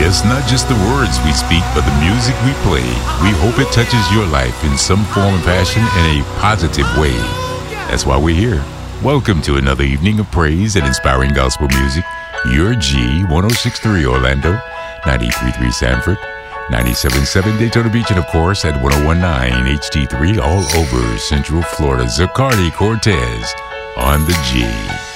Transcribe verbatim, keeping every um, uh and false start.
It's not just the words we speak, but the music we play. We hope it touches your life in some form or fashion in a positive way. That's why we're here. Welcome to another evening of praise and inspiring gospel music. Your G, one oh six point three Orlando, ninety-three point three Sanford, ninety-seven point seven Daytona Beach, and of course at one oh one point nine H D three all over Central Florida. Zacardi Cortez on the G.